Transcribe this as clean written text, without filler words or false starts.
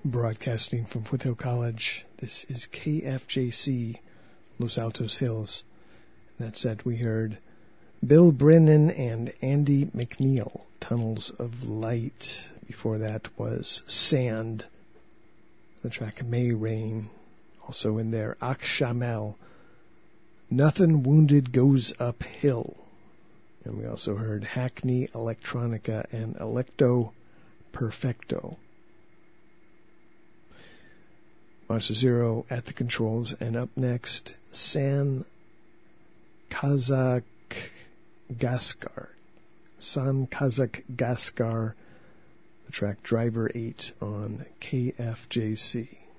Broadcasting from Foothill College, this is KFJC, Los Altos Hills. That said, we heard Bill Brennan and Andy McNeil, Tunnels of Light. Before that was Sand, the track May Rain. Also in there, Akshamel, Nothing Wounded Goes Uphill. And we also heard Hackney Electronica and Electo Perfecto. Monster Zero at the controls, and up next, San Kazakh Gaskar, the track Driver 8 on KFJC.